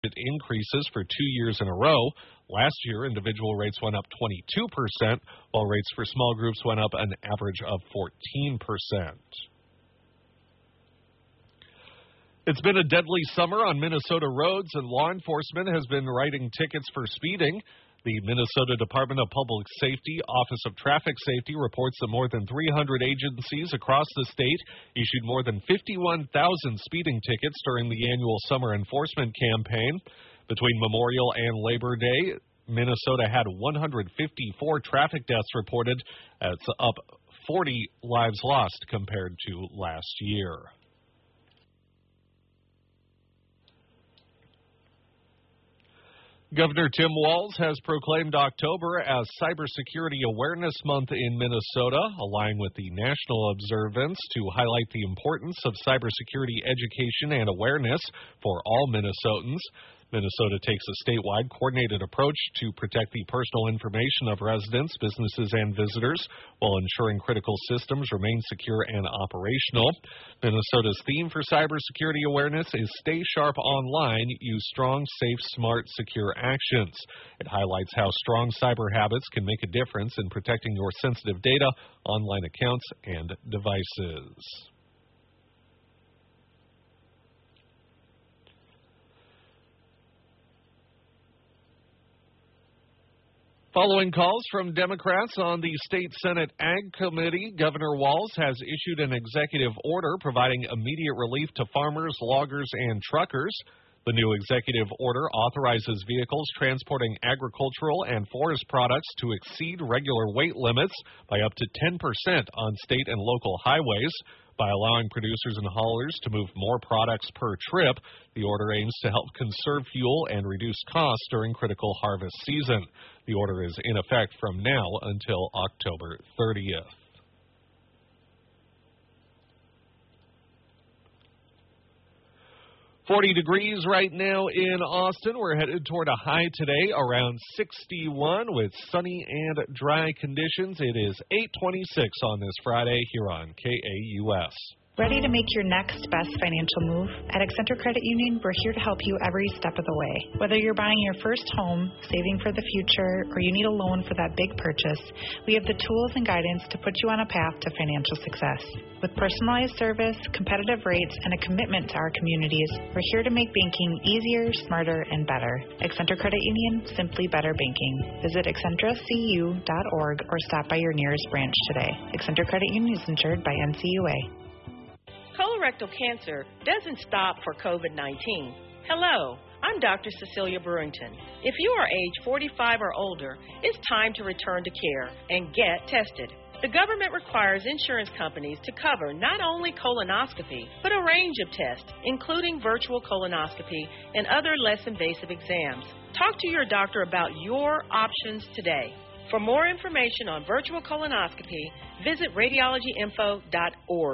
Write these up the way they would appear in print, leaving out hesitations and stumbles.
increases for 2 years in a row. Last year, individual rates went up 22%, while rates for small groups went up an average of 14%. It's been a deadly summer on Minnesota roads, and law enforcement has been writing tickets for speeding. The Minnesota Department of Public Safety Office of Traffic Safety reports that more than 300 agencies across the state issued more than 51,000 speeding tickets during the annual summer enforcement campaign. Between Memorial and Labor Day, Minnesota had 154 traffic deaths reported. That's up 40 lives lost compared to last year. Governor Tim Walz has proclaimed October as Cybersecurity Awareness Month in Minnesota, aligned with the national observance to highlight the importance of cybersecurity education and awareness for all Minnesotans. Minnesota takes a statewide coordinated approach to protect the personal information of residents, businesses, and visitors while ensuring critical systems remain secure and operational. Minnesota's theme for cybersecurity awareness is Stay Sharp Online, Use Strong, Safe, Smart, Secure Actions. It highlights how strong cyber habits can make a difference in protecting your sensitive data, online accounts, and devices. Following calls from Democrats on the State Senate Ag Committee, Governor Walz has issued an executive order providing immediate relief to farmers, loggers, and truckers. The new executive order authorizes vehicles transporting agricultural and forest products to exceed regular weight limits by up to 10% on state and local highways. By allowing producers and haulers to move more products per trip, the order aims to help conserve fuel and reduce costs during critical harvest season. The order is in effect from now until October 30th. $40 degrees right now in Austin. We're headed toward a high today around 61 with sunny and dry conditions. It is 8:26 on this Friday here on KAUS. Ready to make your next best financial move? At Accenture Credit Union, we're here to help you every step of the way. Whether you're buying your first home, saving for the future, or you need a loan for that big purchase, we have the tools and guidance to put you on a path to financial success. With personalized service, competitive rates, and a commitment to our communities, we're here to make banking easier, smarter, and better. Accenture Credit Union, simply better banking. Visit accentracu.org or stop by your nearest branch today. Accenture Credit Union is insured by NCUA. Colorectal cancer doesn't stop for COVID-19. Hello, I'm Dr. Cecilia Brewington. If you are age 45 or older, it's time to return to care and get tested. The government requires insurance companies to cover not only colonoscopy, but a range of tests, including virtual colonoscopy and other less invasive exams. Talk to your doctor about your options today. For more information on virtual colonoscopy, visit radiologyinfo.org.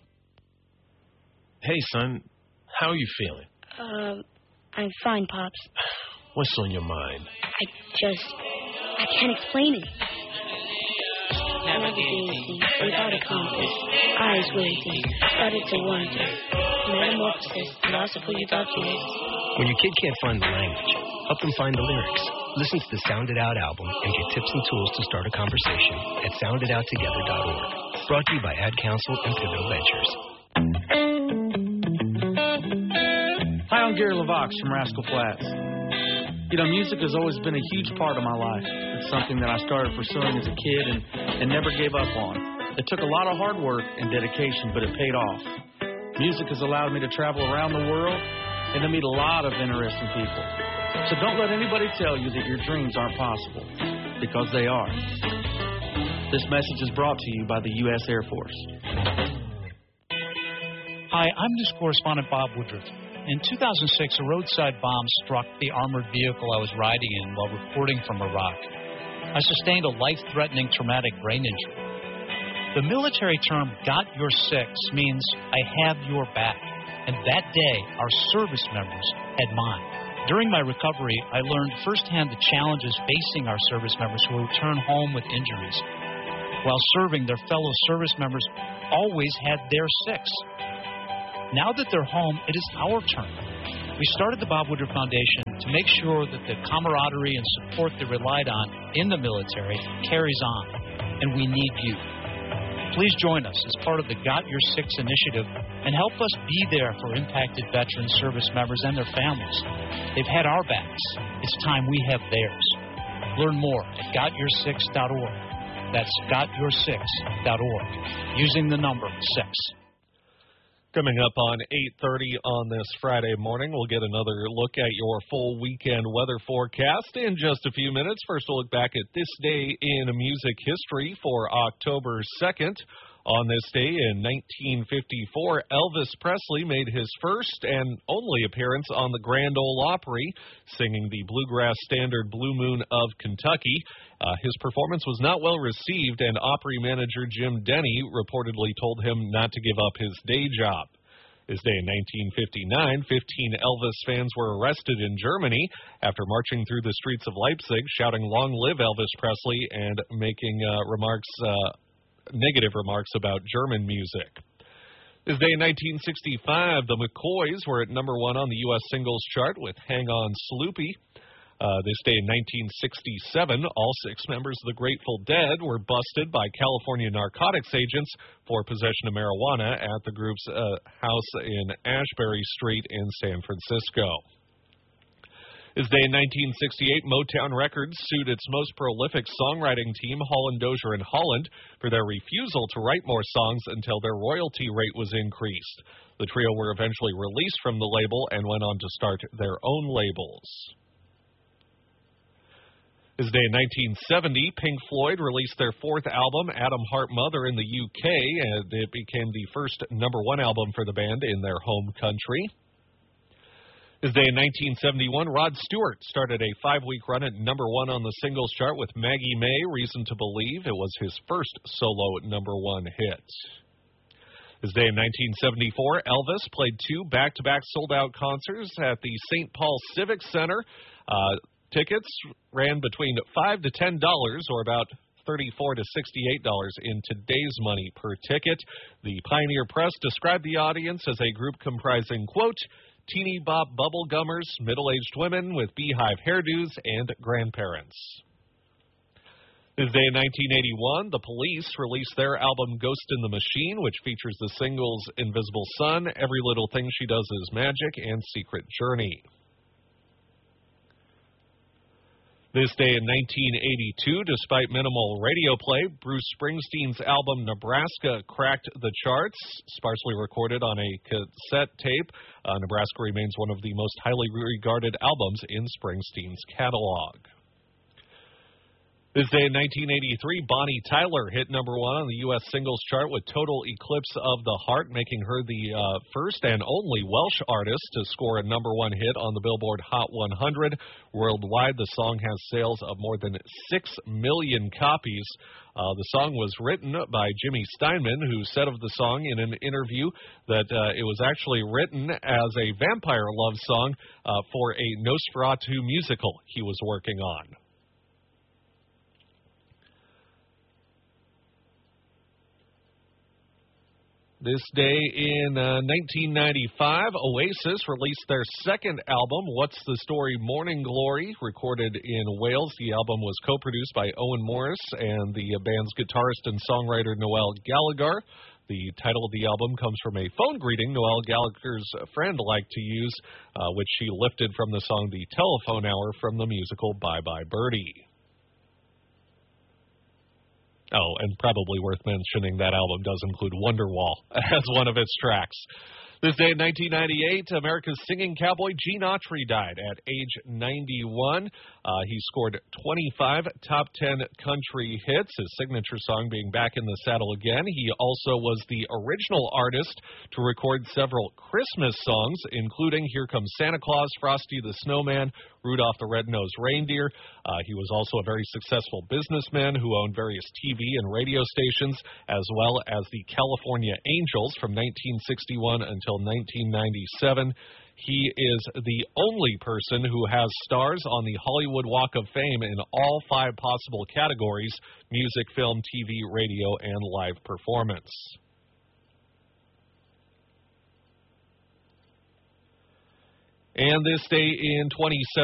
Hey, son, how are you feeling? I'm fine, Pops. What's on your mind? I can't explain it. Never being seen, without a compass, eyes waiting, started to wonder. Metamorphosis, loss of who you thought you was. When your kid can't find the language, help them find the lyrics. Listen to the Sound It Out album and get tips and tools to start a conversation at sounditouttogether.org. Brought to you by Ad Council and Pivotal Ventures. Hi, I'm Gary LaVox from Rascal Flatts. You know, music has always been a huge part of my life. It's something that I started pursuing as a kid and never gave up on. It took a lot of hard work and dedication, but it paid off. Music has allowed me to travel around the world and to meet a lot of interesting people. So don't let anybody tell you that your dreams aren't possible, because they are. This message is brought to you by the U.S. Air Force. Hi, I'm news correspondent Bob Woodruff. In 2006, a roadside bomb struck the armored vehicle I was riding in while reporting from Iraq. I sustained a life-threatening traumatic brain injury. The military term, got your six, means I have your back. And that day, our service members had mine. During my recovery, I learned firsthand the challenges facing our service members who return home with injuries. While serving, their fellow service members always had their six. Now that they're home, it is our turn. We started the Bob Woodruff Foundation to make sure that the camaraderie and support they relied on in the military carries on, and we need you. Please join us as part of the Got Your Six initiative and help us be there for impacted veteran service members and their families. They've had our backs. It's time we have theirs. Learn more at gotyoursix.org. That's gotyoursix.org, using the number 6. Coming up on 8:30 on this Friday morning, we'll get another look at your full weekend weather forecast in just a few minutes. First, we'll look back at this day in music history for October 2nd. On this day in 1954, Elvis Presley made his first and only appearance on the Grand Ole Opry, singing the bluegrass standard Blue Moon of Kentucky. His performance was not well received, and Opry manager Jim Denny reportedly told him not to give up his day job. This day in 1959, 15 Elvis fans were arrested in Germany after marching through the streets of Leipzig, shouting "Long live Elvis Presley" and making negative remarks about German music. This day in 1965, the McCoys were at number 1 on the U.S. singles chart with Hang On Sloopy. This day in 1967, all 6 members of the Grateful Dead were busted by California narcotics agents for possession of marijuana at the group's house in Ashbury Street in San Francisco. This day in 1968, Motown Records sued its most prolific songwriting team, Holland, Dozier and Holland, for their refusal to write more songs until their royalty rate was increased. The trio were eventually released from the label and went on to start their own labels. This day in 1970, Pink Floyd released their 4th album, Atom Heart Mother, in the UK, and it became the first number 1 album for the band in their home country. This day in 1971, Rod Stewart started a 5-week run at number 1 on the singles chart with Maggie May, Reason to Believe. It was his first solo number 1 hit. This day in 1974, Elvis played 2 back-to-back sold-out concerts at the St. Paul Civic Center. Tickets ran between $5 to $10, or about $34 to $68 in today's money per ticket. The Pioneer Press described the audience as a group comprising, quote, teeny bop bubblegummers, middle-aged women with beehive hairdos, and grandparents. This day in 1981, the Police released their album Ghost in the Machine, which features the singles Invisible Sun, Every Little Thing She Does Is Magic, and Secret Journey. This day in 1982, despite minimal radio play, Bruce Springsteen's album Nebraska cracked the charts. Sparsely recorded on a cassette tape, Nebraska remains one of the most highly regarded albums in Springsteen's catalog. This day in 1983, Bonnie Tyler hit number 1 on the U.S. singles chart with Total Eclipse of the Heart, making her the first and only Welsh artist to score a number 1 hit on the Billboard Hot 100. Worldwide, the song has sales of more than 6 million copies. The song was written by Jimmy Steinman, who said of the song in an interview that it was actually written as a vampire love song for a Nosferatu musical he was working on. This day in 1995, Oasis released their 2nd album, What's the Story? Morning Glory, recorded in Wales. The album was co-produced by Owen Morris and the band's guitarist and songwriter Noel Gallagher. The title of the album comes from a phone greeting Noel Gallagher's friend liked to use, which she lifted from the song The Telephone Hour from the musical Bye Bye Birdie. Oh, and probably worth mentioning, that album does include Wonderwall as one of its tracks. This day in 1998, America's singing cowboy Gene Autry died at age 91. He scored 25 top 10 country hits, his signature song being Back in the Saddle Again. He also was the original artist to record several Christmas songs, including Here Comes Santa Claus, Frosty the Snowman, Rudolph the Red-Nosed Reindeer. He was also a very successful businessman who owned various TV and radio stations, as well as the California Angels from 1961 until 1997. He is the only person who has stars on the Hollywood Walk of Fame in all 5 possible categories: music, film, TV, radio, and live performance. And this day in 2017.